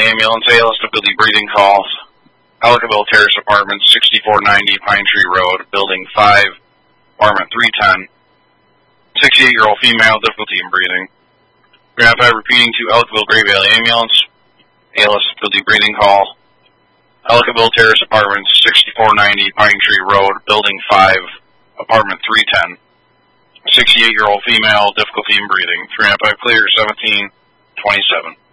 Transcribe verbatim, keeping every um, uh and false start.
Ambulance, A L S difficulty breathing calls. Ellicottville Terrace Apartments, sixty-four ninety Pine Tree Road, Building five, Apartment three ten. sixty-eight-year-old female, difficulty in breathing. three nine five repeating to Ellicottville Great Valley Ambulance, A L S difficulty breathing call. Ellicottville Terrace Apartments, sixty-four ninety Pine Tree Road, Building five, Apartment three ten. sixty-eight-year-old female, difficulty in breathing. three nine five clear, seventeen twenty-seven.